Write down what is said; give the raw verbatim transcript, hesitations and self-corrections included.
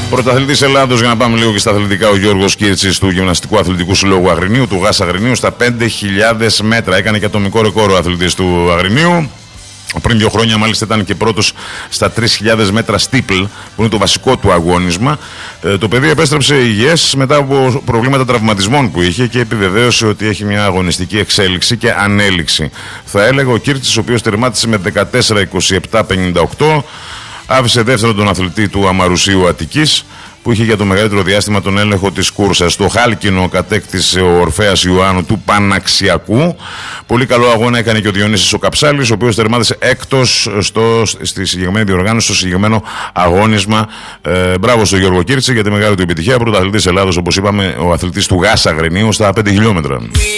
Πρωταθλητής Ελλάδος, για να πάμε λίγο και στα αθλητικά, ο Γιώργος Κίρτσης του Γυμναστικού Αθλητικού Συλλόγου Αγρινίου, του ΓΑΣ Αγρινίου, στα πέντε χιλιάδες μέτρα. Έκανε και ατομικό ρεκόρ ο αθλητής του Αγρινίου. Πριν δύο χρόνια μάλιστα ήταν και πρώτος στα τρεις χιλιάδες μέτρα στίπλ, που είναι το βασικό του αγώνισμα. Ε, το παιδί επέστρεψε υγιές μετά από προβλήματα τραυματισμών που είχε και επιβεβαίωσε ότι έχει μια αγωνιστική εξέλιξη και ανέλυξη. Θα έλεγα ο Κίρτσης, ο οποίος τερμάτισε με δεκατέσσερα είκοσι επτά πενήντα οκτώ, άφησε δεύτερον τον αθλητή του Αμαρουσίου Αττικής, που είχε για το μεγαλύτερο διάστημα τον έλεγχο της κούρσας. Στο χάλκινο κατέκτησε ο Ορφέας Ιωάννου του Παναξιακού. Πολύ καλό αγώνα έκανε και ο Διονύσης ο Καψάλης, ο οποίος τερμάτισε έκτος στο, στη συγκεκριμένη διοργάνωση, στο συγκεκριμένο αγώνισμα. Ε, μπράβο στον Γιώργο Κίρτση για τη μεγάλη του επιτυχία. Πρωταθλητής Ελλάδος, όπως είπαμε, ο αθλητής του ΓΑΣ Αγρινίου στα πέντε χιλιόμετρα.